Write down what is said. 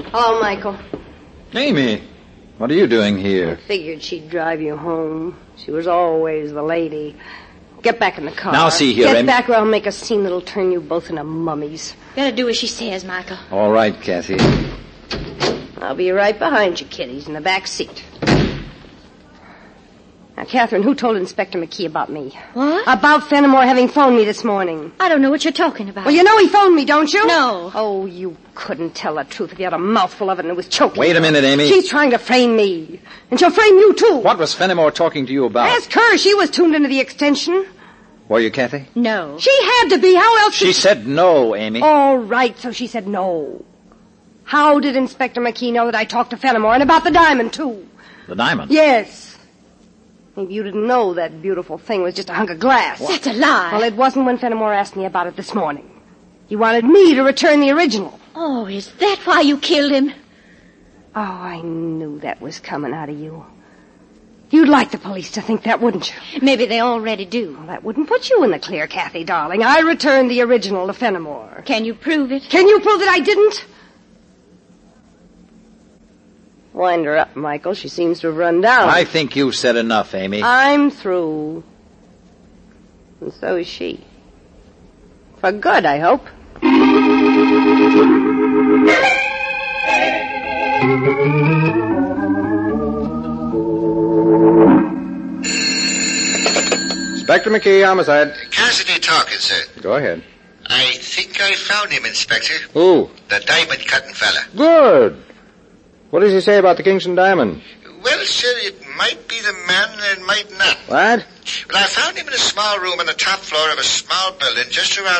Hello, Michael. Amy, what are you doing here? I figured she'd drive you home. She was always the lady. Get back in the car. Now, see here, Get Amy. back or I'll make a scene that'll turn you both into mummies. Better do as she says, Michael. All right, Kathy. I'll be right behind you, kiddies, in the back seat. Now, Catherine, who told Inspector McKee about me? What? About Fenimore having phoned me this morning. I don't know what you're talking about. Well, you know he phoned me, don't you? No. Oh, you couldn't tell the truth if you had a mouthful of it and it was choking. Wait a minute, Amy. She's trying to frame me. And she'll frame you, too. What was Fenimore talking to you about? Ask her. She was tuned into the extension. Were you, Kathy? No. She had to be. How else? She said no, Amy. All right, so she said no. How did Inspector McKee know that I talked to Fenimore and about the diamond, too? The diamond? Yes. Maybe you didn't know that beautiful thing was just a hunk of glass. That's a lie. Well, it wasn't when Fenimore asked me about it this morning. He wanted me to return the original. Oh, is that why you killed him? Oh, I knew that was coming out of you. You'd like the police to think that, wouldn't you? Maybe they already do. Well, that wouldn't put you in the clear, Kathy, darling. I returned the original to Fenimore. Can you prove it? Can you prove that I didn't? Wind her up, Michael. She seems to have run down. I think you've said enough, Amy. I'm through. And so is she. For good, I hope. Inspector McKee, homicide. Cassidy talking, sir. Go ahead. I think I found him, Inspector. Who? The diamond cutting fella. Good. What does he say about the Kingston diamond? Well, sir, it might be the man and it might not. What? Well, I found him in a small room on the top floor of a small building just around